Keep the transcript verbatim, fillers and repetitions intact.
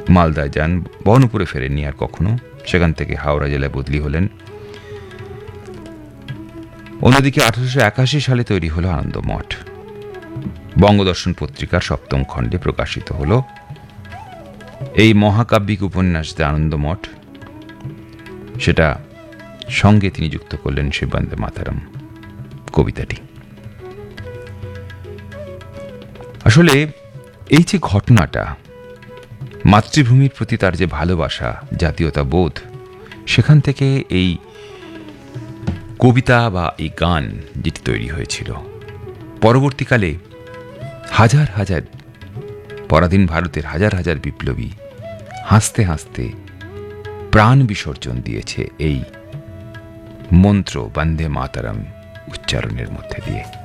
মালদায় যান, বহরমপুরে ফেরেননি আর কখনো, সেখান থেকে হাওড়া জেলায় বদলি হলেন। অন্যদিকে আঠারোশো একাশি সালে তৈরি হলো আনন্দমঠ। বঙ্গদর্শন পত্রিকার সপ্তম খণ্ডে প্রকাশিত হল এই মহাকাব্যিক উপন্যাস দ্য আনন্দমঠ। সেটা সঙ্গে তিনি যুক্ত করলেন সেই বন্দে মাতরম কবিতাটি। আসলে এই যে ঘটনাটা, মাতৃভূমির প্রতি তার যে ভালোবাসা, জাতীয়তা বোধ, সেখান থেকে এই কবিতা বা এই গান যেটি তৈরি হয়েছিল, পরবর্তীকালে হাজার হাজার পরাধীন ভারতের হাজার হাজার বিপ্লবী হাসতে হাসতে প্রাণ বিসর্জন দিয়েছে এই মন্ত্র বন্দে মাতরম উচ্চারণের মধ্যে দিয়ে।